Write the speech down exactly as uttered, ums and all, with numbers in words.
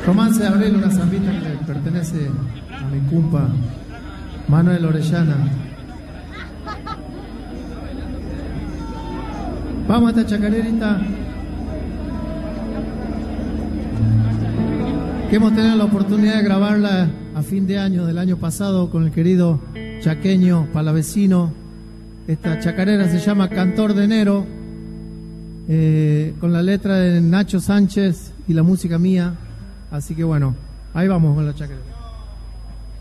Romance de Abril, una zambita que le pertenece a mi compa Manuel Orellana. Vamos a esta chacarerita que hemos tenido la oportunidad de grabarla a fin de año del año pasado con el querido chaqueño palavecino. Esta chacarera se llama Cantor de Enero, eh, con la letra de Nacho Sánchez y la música mía. Así que bueno, ahí vamos con la chacarera.